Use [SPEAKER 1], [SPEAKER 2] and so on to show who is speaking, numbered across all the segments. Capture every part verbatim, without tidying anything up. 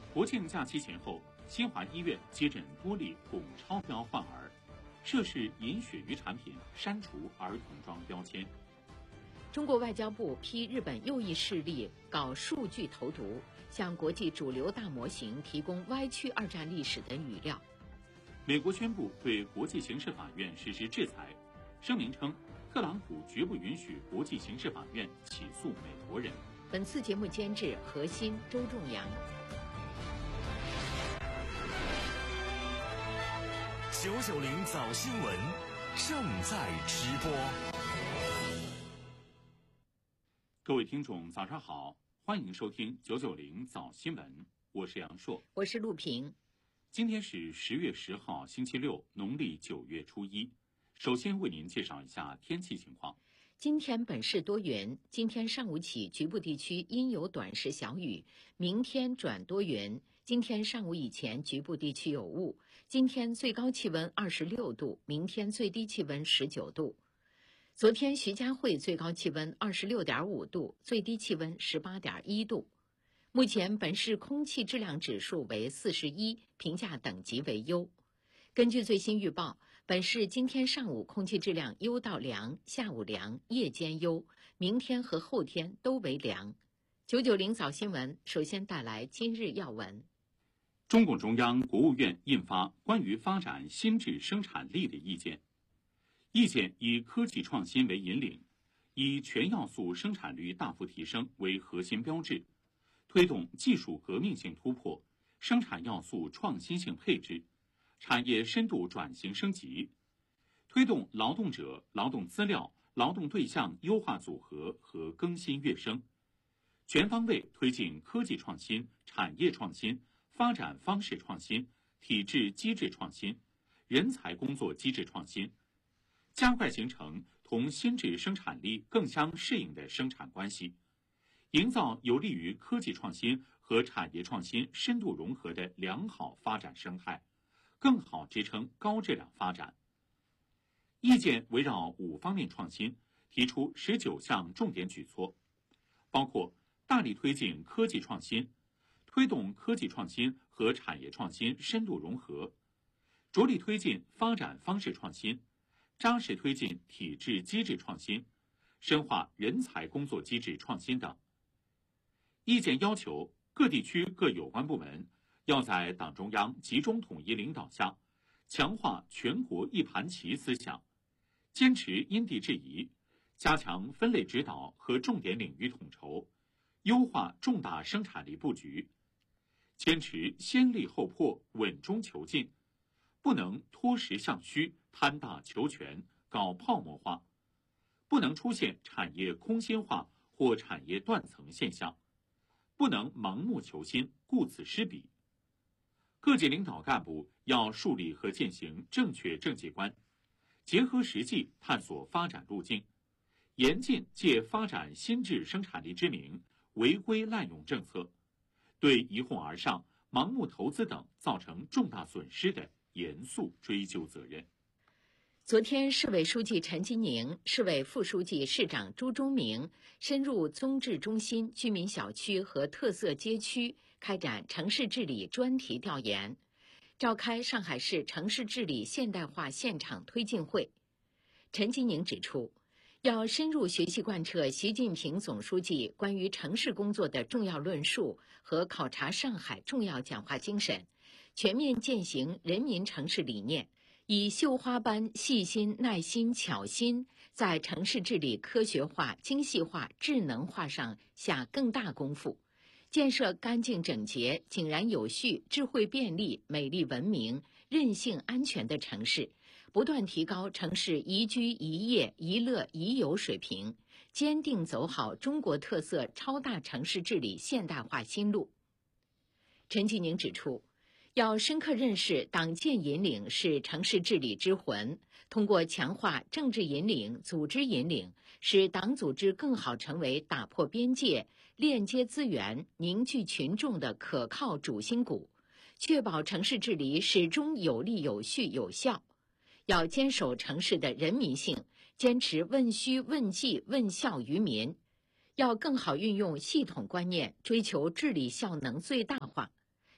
[SPEAKER 1] 国庆假期前后，新华医院接诊多例汞超标患儿，涉事饮鳕鱼产品删除儿童装标签。
[SPEAKER 2] 中国外交部批日本右翼势力搞数据投毒，向国际主流大模型提供歪曲二战历史的语料。
[SPEAKER 1] 美国宣布对国际刑事法院实施制裁，声明称特朗普绝不允许国际刑事法院起诉美国人。
[SPEAKER 2] 本次节目监制何欣、周仲阳。
[SPEAKER 3] 九九零早新闻正在直播。
[SPEAKER 1] 各位听众早上好，欢迎收听九九零早新闻，我是杨硕，
[SPEAKER 2] 我是陆平。
[SPEAKER 1] 今天是十月十号星期六，农历九月初一。首先为您介绍一下天气情况。
[SPEAKER 2] 今天本市多云，今天上午起局部地区阴有短时小雨，明天转多云，今天上午以前局部地区有雾。今天最高气温二十六度，明天最低气温十九度。昨天徐家汇最高气温二十六点五度，最低气温十八点一度。目前本市空气质量指数为四十一，评价等级为优。根据最新预报，本市今天上午空气质量优到良，下午良，夜间优，明天和后天都为良。九九零早新闻首先带来今日要闻。
[SPEAKER 1] 中共中央、国务院印发关于发展新质生产力的意见，意见以科技创新为引领，以全要素生产率大幅提升为核心标志，推动技术革命性突破、生产要素创新性配置、产业深度转型升级，推动劳动者、劳动资料、劳动对象优化组合和更新跃升，全方位推进科技创新、产业创新、发展方式创新、体制机制创新、人才工作机制创新，加快形成同新质生产力更相适应的生产关系，营造有利于科技创新和产业创新深度融合的良好发展生态，更好支撑高质量发展。意见围绕五方面创新，提出十九项重点举措，包括大力推进科技创新，推动科技创新和产业创新深度融合，着力推进发展方式创新，扎实推进体制机制创新，深化人才工作机制创新等。意见要求各地区各有关部门要在党中央集中统一领导下，强化全国一盘棋思想，坚持因地制宜，加强分类指导和重点领域统筹，优化重大生产力布局，坚持先立后破、稳中求进，不能脱实向虚、贪大求全、搞泡沫化，不能出现产业空心化或产业断层现象，不能盲目求新、顾此失彼。各级领导干部要树立和践行正确政绩观，结合实际探索发展路径，严禁借发展新质生产力之名违规滥用政策，对一哄而上、盲目投资等造成重大损失的严肃追究责任。
[SPEAKER 2] 昨天，市委书记陈吉宁、市委副书记、市长朱忠明深入综治中心、居民小区和特色街区，开展城市治理专题调研，召开上海市城市治理现代化现场推进会。陈吉宁指出，要深入学习贯彻习近平总书记关于城市工作的重要论述和考察上海重要讲话精神，全面践行人民城市理念，以绣花般细心、耐心、巧心，在城市治理科学化、精细化、智能化上下更大功夫，建设干净整洁、井然有序、智慧便利、美丽文明、韧性安全的城市，不断提高城市宜居宜业宜乐宜游水平，坚定走好中国特色超大城市治理现代化新路。陈吉宁指出，要深刻认识党建引领是城市治理之魂，通过强化政治引领、组织引领，使党组织更好成为打破边界、链接资源、凝聚群众的可靠主心骨，确保城市治理始终有力、有序、有效。要坚守城市的人民性，坚持问需、问计、问效于民，要更好运用系统观念，追求治理效能最大化。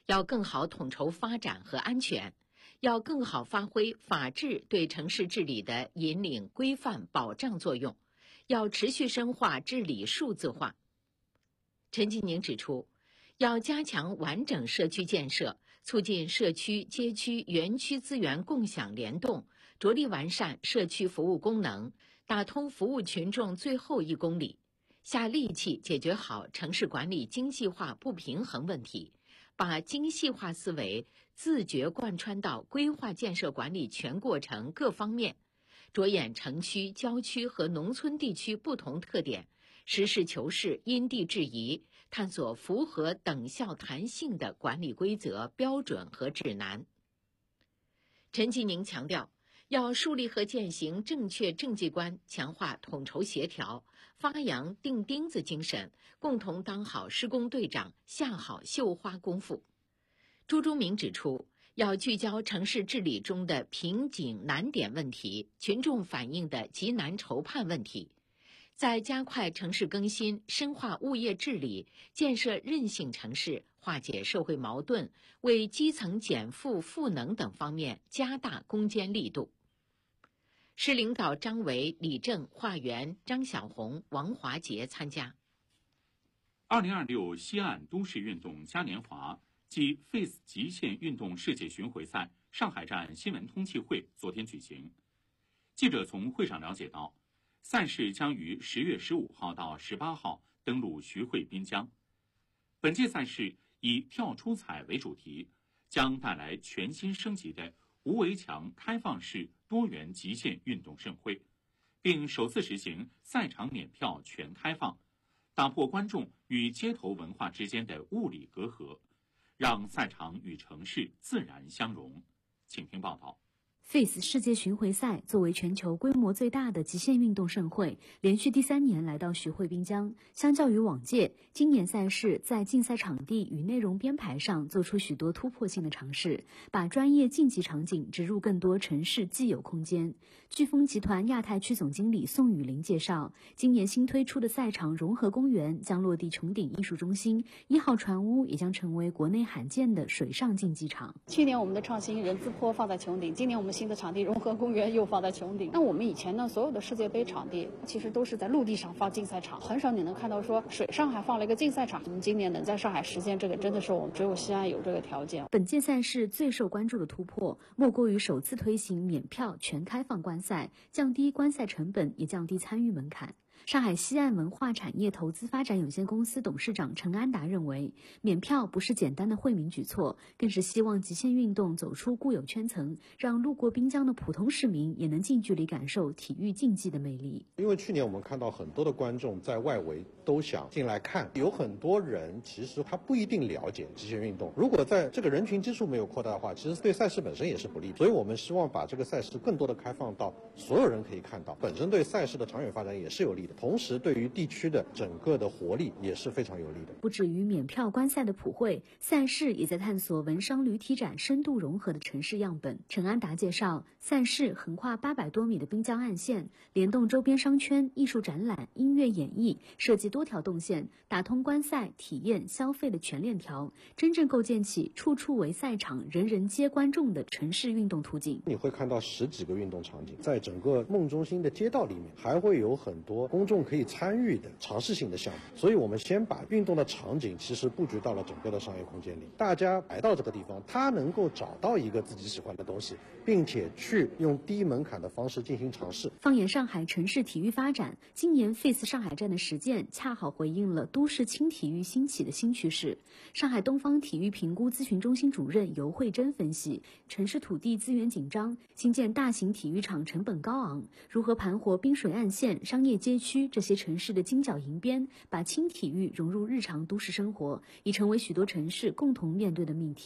[SPEAKER 2] 要更好统筹发展和安全，要更好发挥法治对城市治理的引领、规范、保障作用，要持续深化治理数字化。陈吉宁指出，要加强完整社区建设，促进社区、街区、园区资源共享联动，着力完善社区服务功能，打通服务群众最后一公里，下力气解决好城市管理精细化不平衡问题，把精细化思维自觉贯穿到规划建设管理全过程各方面，着眼城区、郊区和农村地区不同特点，实事求是、因地制宜，探索符合等效弹性的管理规则、标准和指南。陈吉宁强调，要树立和践行正确政绩观，强化统筹协调，发扬钉钉子精神，共同当好施工队长，下好绣花功夫。朱忠明指出，要聚焦城市治理中的瓶颈难点问题、群众反映的急难愁盼问题，在加快城市更新、深化物业治理、建设韧性城市、化解社会矛盾、为基层减负赋能等方面加大攻坚力度。市领导张维、李正、华元、张小红、王华杰参加。
[SPEAKER 1] 二零二六西岸都市运动嘉年华暨 Face 极限运动世界巡回赛上海站新闻通气会昨天举行。记者从会上了解到，赛事将于十月十五号到十八号登陆徐汇滨江。本届赛事以跳出彩为主题，将带来全新升级的无围墙开放式多元极限运动盛会，并首次实行赛场免票全开放，打破观众与街头文化之间的物理隔阂，让赛场与城市自然相融。请听报道。
[SPEAKER 4] Face 世界巡回赛作为全球规模最大的极限运动盛会，连续第三年来到徐汇滨江。相较于往届，今年赛事在竞赛场地与内容编排上做出许多突破性的尝试，把专业竞技场景植入更多城市既有空间。飓风集团亚太区总经理宋雨林介绍，今年新推出的赛场融合公园将落地穹顶艺术中心，一号船屋也将成为国内罕见的水上竞技场。
[SPEAKER 5] 去年我们的创新人字坡放在穹顶，今年我们新的场地融合公园又放在穹顶。那我们以前呢，所有的世界杯场地其实都是在陆地上放竞赛场，很少你能看到说水上还放了一个竞赛场。我们今年能在上海实现这个，真的是我们只有西安有这个条件。
[SPEAKER 4] 本届赛事最受关注的突破，莫过于首次推行免票全开放观赛，降低观赛成本，也降低参与门槛。上海西岸文化产业投资发展有限公司董事长陈安达认为，免票不是简单的惠民举措，更是希望极限运动走出固有圈层，让路过滨江的普通市民也能近距离感受体育竞技的魅力。
[SPEAKER 6] 因为去年我们看到很多的观众在外围都想进来看，有很多人其实他不一定了解极限运动，如果在这个人群基数没有扩大的话，其实对赛事本身也是不利的。所以我们希望把这个赛事更多的开放到所有人可以看到，本身对赛事的长远发展也是有利的，同时对于地区的整个的活力也是非常有利的。
[SPEAKER 4] 不止于免票观赛的普惠，赛事也在探索文商旅体展深度融合的城市样本。陈安达介绍，赛事横跨八百多米的滨江岸线，联动周边商圈、艺术展览、音乐演绎，设计多条动线，打通观赛、体验、消费的全链条，真正构建起处处为赛场、人人皆观众的城市运动图景。
[SPEAKER 6] 你会看到十几个运动场景，在整个梦中心的街道里面，还会有很多公众可以参与的尝试性的项目。所以我们先把运动的场景其实布局到了整个的商业空间里，大家来到这个地方，他能够找到一个自己喜欢的东西，并且去用低门槛的方式进行尝试。
[SPEAKER 4] 放眼上海城市体育发展，今年 Face 上海站的实践恰好回应了都市轻体育兴起的新趋势。上海东方体育评估咨询中心主任尤慧珍分析，城市土地资源紧张，新建大型体育场成本高昂，如何盘活滨水岸线、商业街区这些城市的金角银边，把轻体育融入日常都市生活，已成为许多城市共同面对的命题。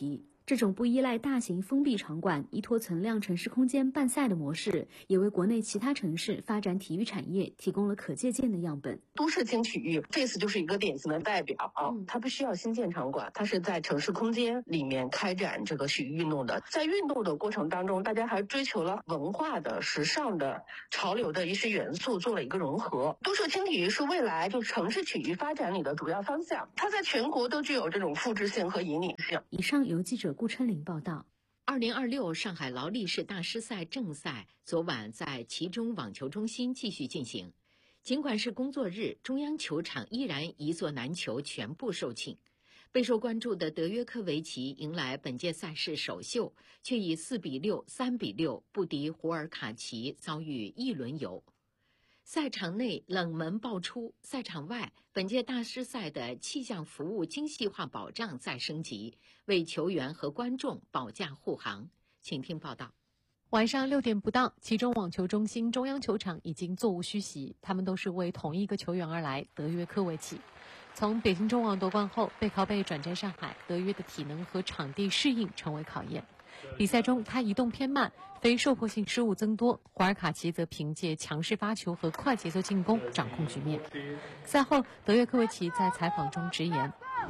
[SPEAKER 4] 这种不依赖大型封闭场馆、依托存量城市空间办赛的模式，也为国内其他城市发展体育产业提供了可借鉴的样本。
[SPEAKER 7] 都市轻体育这次就是一个典型的代表啊，它不需要新建场馆，它是在城市空间里面开展这个体育运动的。在运动的过程当中，大家还追求了文化的、时尚的、潮流的一些元素，做了一个融合。都市轻体育是未来就城市体育发展里的主要方向，它在全国都具有这种复制性和引领性。
[SPEAKER 4] 以上由记者顾春玲报道。
[SPEAKER 2] 二零二六上海劳力士大师赛正赛昨晚在其中网球中心继续进行。尽管是工作日，中央球场依然一座难求全部售罄。备受关注的德约科维奇迎来本届赛事首秀，却以四比六、三比六不敌胡尔卡奇，遭遇一轮游。赛场内冷门爆出，赛场外本届大师赛的气象服务精细化保障再升级，为球员和观众保驾护航。请听报道。
[SPEAKER 8] 晚上六点不到，其中网球中心中央球场已经座无虚席，他们都是为同一个球员而来，德约科维奇。从北京中网夺冠后，背靠背转战上海，德约的体能和场地适应成为考验。比赛中他移动偏慢，非受迫性失误增多，胡尔卡奇则凭借强势发球和快节奏进攻掌控局面。赛后，德约科维奇在采访中直言，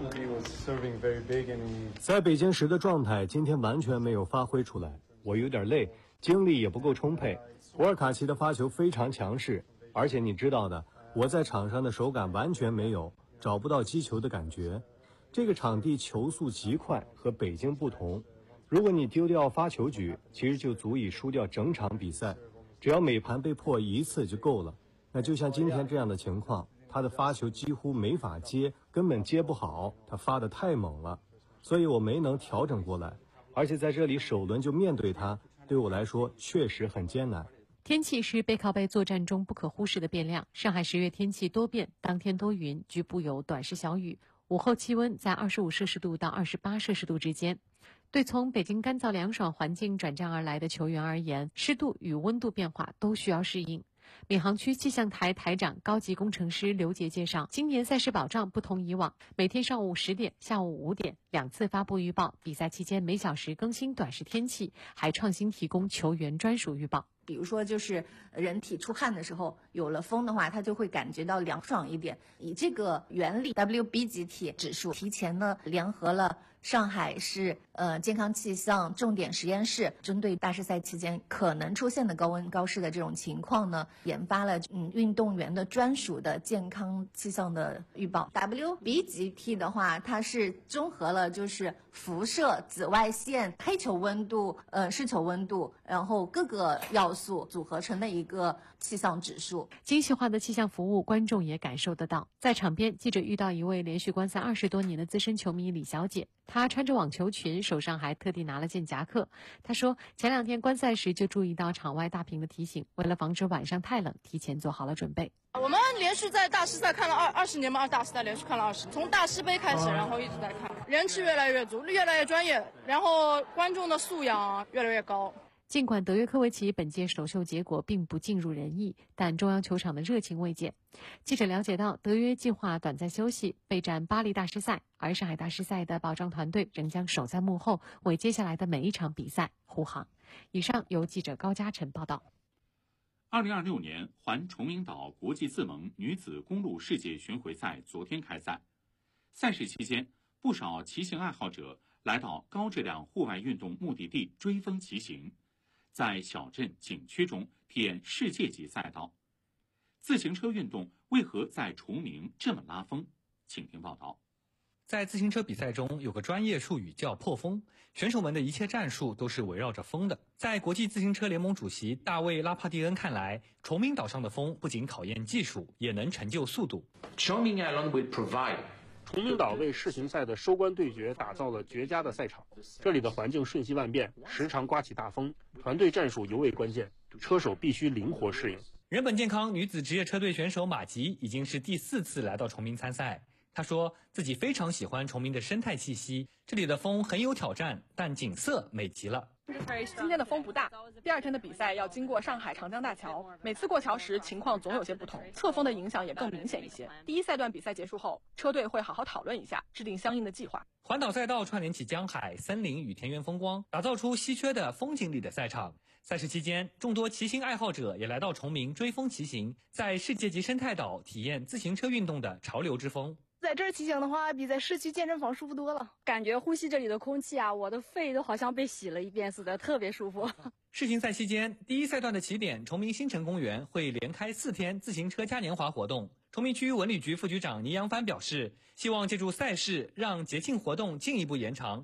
[SPEAKER 9] 在北京时的状态今天完全没有发挥出来，我有点累，精力也不够充沛。胡尔卡奇的发球非常强势，而且你知道的，我在场上的手感完全没有，找不到击球的感觉。这个场地球速极快，和北京不同。如果你丢掉发球局，其实就足以输掉整场比赛。只要每盘被破一次就够了。那就像今天这样的情况，他的发球几乎没法接，根本接不好，他发得太猛了，所以我没能调整过来。而且在这里首轮就面对他，对我来说确实很艰难。
[SPEAKER 8] 天气是背靠背作战中不可忽视的变量。上海十月天气多变，当天多云，局部有短时小雨，午后气温在二十五摄氏度到二十八摄氏度之间。对从北京干燥凉爽环境转战而来的球员而言，湿度与温度变化都需要适应。闵行区气象台台长高级工程师刘杰介绍，今年赛事保障不同以往，每天上午十点、下午五点两次发布预报，比赛期间每小时更新短时天气，还创新提供球员专属预报。
[SPEAKER 10] 比如说就是人体出汗的时候有了风的话，它就会感觉到凉爽一点。以这个原理 W B 集体指数提前呢联合了上海市呃健康气象重点实验室，针对大师赛期间可能出现的高温高湿的这种情况呢，研发了嗯运动员的专属的健康气象的预报。 W B 集体的话，它是综合了就是辐射、紫外线、黑球温度、呃湿球温度，然后各个要素组合成的一个气象指数。
[SPEAKER 8] 精细化的气象服务，观众也感受得到。在场边，记者遇到一位连续观赛二十多年的资深球迷李小姐，她穿着网球裙，手上还特地拿了件夹克。她说，前两天观赛时就注意到场外大屏的提醒，为了防止晚上太冷，提前做好了准备。
[SPEAKER 11] 我们连续在大师赛看了二二十年嘛，大师赛连续看了二十，从大师杯开始，然后一直在看，人气越来越足，越来越专业，然后观众的素养越来越高。
[SPEAKER 8] 尽管德约科维奇本届首秀结果并不尽如人意，但中央球场的热情未减。记者了解到，德约计划短暂休息，备战巴黎大师赛，而上海大师赛的保障团队仍将守在幕后，为接下来的每一场比赛护航。以上由记者高嘉晨报道。
[SPEAKER 1] 二零二六年环崇明岛国际自盟女子公路世界巡回赛昨天开赛，赛事期间，不少骑行爱好者来到高质量户外运动目的地追风骑行，在小镇景区中体验世界级赛道。自行车运动为何在崇明这么拉风？请听报道。
[SPEAKER 12] 在自行车比赛中，有个专业术语叫破风，选手们的一切战术都是围绕着风的。在国际自行车联盟主席大卫·拉帕蒂恩看来，崇明岛上的风不仅考验技术，也能成就速度。
[SPEAKER 13] 崇明岛为世巡赛的收官对决打造了绝佳的赛场，这里的环境瞬息万变，时常刮起大风，团队战术尤为关键，车手必须灵活适应。
[SPEAKER 12] 人本健康女子职业车队选手马吉已经是第四次来到崇明参赛。他说自己非常喜欢崇明的生态气息，这里的风很有挑战，但景色美极了。
[SPEAKER 14] 今天的风不大，第二天的比赛要经过上海长江大桥，每次过桥时情况总有些不同，侧风的影响也更明显一些。第一赛段比赛结束后，车队会好好讨论一下，制定相应的计划。
[SPEAKER 12] 环岛赛道串联起江海、森林与田园风光，打造出稀缺的风景里的赛场。赛事期间，众多骑行爱好者也来到崇明追风骑行，在世界级生态岛体验自行车运动的潮流之风。
[SPEAKER 15] 在这儿骑行的话，比在市区健身房舒服多了。感觉呼吸这里的空气啊，我的肺都好像被洗了一遍似的，特别舒服。
[SPEAKER 12] 世巡赛期间，第一赛段的起点崇明新城公园会连开四天自行车嘉年华活动。崇明区文旅局副局长倪扬帆表示，希望借助赛事让节庆活动进一步延长，